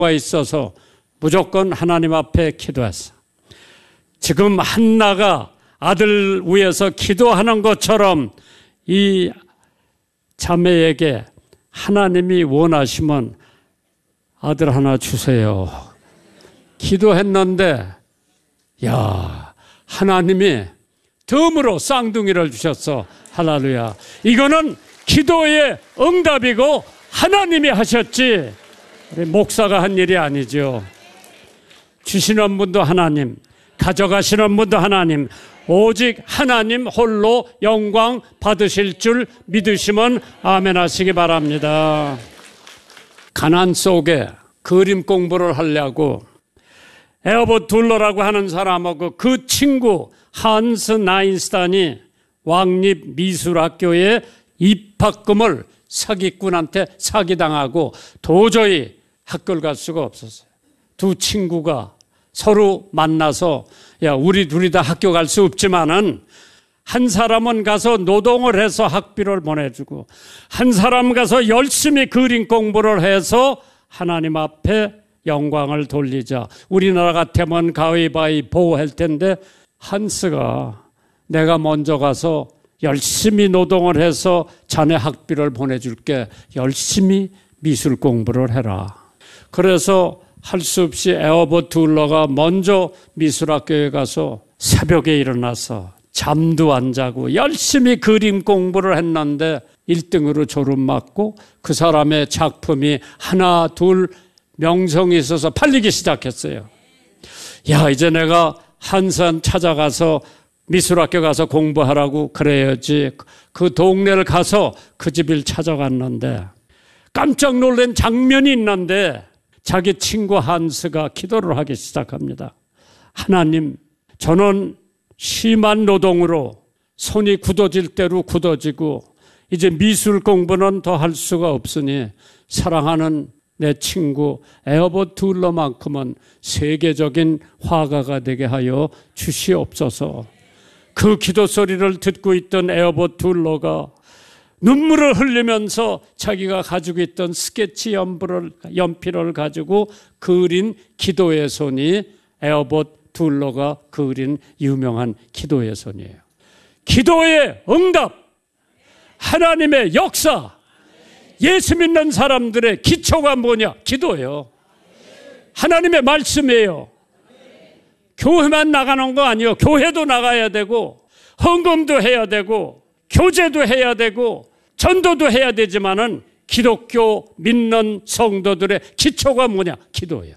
있어서 무조건 하나님 앞에 기도했어. 지금 한나가 아들 위해서 기도하는 것처럼 이 자매에게 하나님이 원하시면 아들 하나 주세요. 기도했는데 하나님이 덤으로 쌍둥이를 주셨어. 할렐루야. 이거는 기도의 응답이고 하나님이 하셨지 우리 목사가 한 일이 아니죠. 주시는 분도 하나님, 가져가시는 분도 하나님, 오직 하나님 홀로 영광 받으실 줄 믿으시면 아멘 하시기 바랍니다. 가난 속에 그림 공부를 하려고 에어버트 둘러라고 하는 사람하고 그 친구 한스 나인스탄이 왕립미술학교에 입학금을 사기꾼한테 사기당하고 도저히 학교를 갈 수가 없었어요. 두 친구가 서로 만나서 우리 둘이 다 학교 갈 수 없지만은 한 사람은 가서 노동을 해서 학비를 보내주고 한 사람 가서 열심히 그림 공부를 해서 하나님 앞에 영광을 돌리자. 우리나라 같으면 가위바위보 할 텐데 한스가 내가 먼저 가서 열심히 노동을 해서 자네 학비를 보내줄게. 열심히 미술 공부를 해라. 그래서 할 수 없이 에어버트 둘러가 먼저 미술학교에 가서 새벽에 일어나서 잠도 안 자고 열심히 그림 공부를 했는데 1등으로 졸업맞고 그 사람의 작품이 하나 둘 명성이 있어서 팔리기 시작했어요. 이제 내가 한산 찾아가서 미술학교 가서 공부하라고 그래야지. 그 동네를 가서 그 집을 찾아갔는데 깜짝 놀란 장면이 있는데 자기 친구 한스가 기도를 하기 시작합니다. 하나님, 저는 심한 노동으로 손이 굳어질 대로 굳어지고 이제 미술 공부는 더 할 수가 없으니 사랑하는 내 친구 에어버트 둘러만큼은 세계적인 화가가 되게 하여 주시옵소서. 그 기도 소리를 듣고 있던 에어버트 둘러가 눈물을 흘리면서 자기가 가지고 있던 스케치 연필을 가지고 그린 기도의 손이 에어버트 둘러가 그린 유명한 기도의 손이에요. 기도의 응답, 하나님의 역사, 예수 믿는 사람들의 기초가 뭐냐? 기도예요. 하나님의 말씀이에요. 교회만 나가는 거 아니에요. 교회도 나가야 되고 헌금도 해야 되고 교제도 해야 되고 전도도 해야 되지만은 기독교 믿는 성도들의 기초가 뭐냐? 기도예요.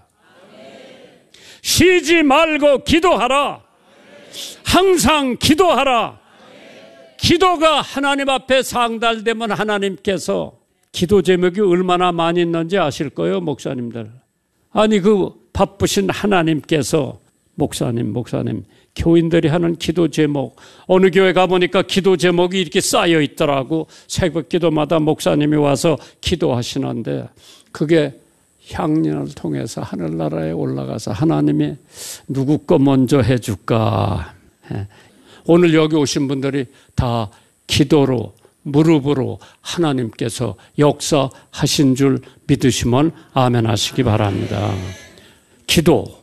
쉬지 말고 기도하라. 항상 기도하라. 기도가 하나님 앞에 상달되면 하나님께서 기도 제목이 얼마나 많이 있는지 아실 거예요, 목사님들. 아니 그 바쁘신 하나님께서 목사님 교인들이 하는 기도 제목, 어느 교회 가보니까 기도 제목이 이렇게 쌓여 있더라고. 새벽 기도마다 목사님이 와서 기도하시는데 그게 향연을 통해서 하늘나라에 올라가서 하나님이 누구 거 먼저 해줄까. 오늘 여기 오신 분들이 다 기도로 무릎으로 하나님께서 역사하신 줄 믿으시면 아멘 하시기 바랍니다. 기도.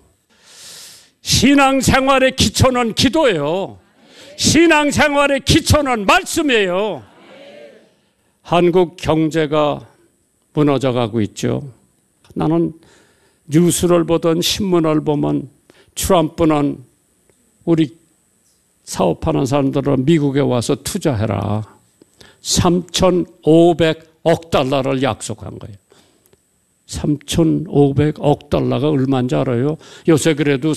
신앙생활의 기초는 기도예요. 신앙생활의 기초는 말씀이에요. 한국 경제가 무너져가고 있죠. 나는 뉴스를 보던 신문을 보면 트럼프는 우리 사업하는 사람들은 미국에 와서 투자해라. 3,500억 달러를 약속한 거예요. 3,500억 달러가 얼마인지 알아요? 요새 그래도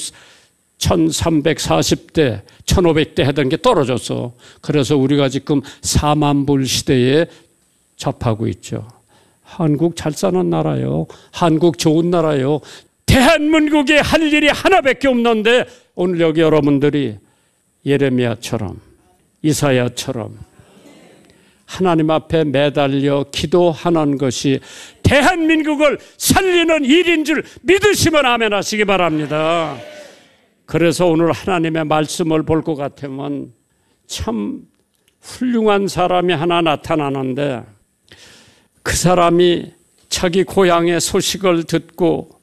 1,340대, 1,500대 하던 게 떨어졌어. 그래서 우리가 지금 4만 불 시대에 접하고 있죠. 한국 잘 사는 나라요. 한국 좋은 나라요. 대한민국에 할 일이 하나밖에 없는데 오늘 여기 여러분들이 예레미야처럼 이사야처럼 하나님 앞에 매달려 기도하는 것이 대한민국을 살리는 일인 줄 믿으시면 아멘 하시기 바랍니다. 그래서 오늘 하나님의 말씀을 볼 것 같으면 참 훌륭한 사람이 하나 나타나는데 그 사람이 자기 고향의 소식을 듣고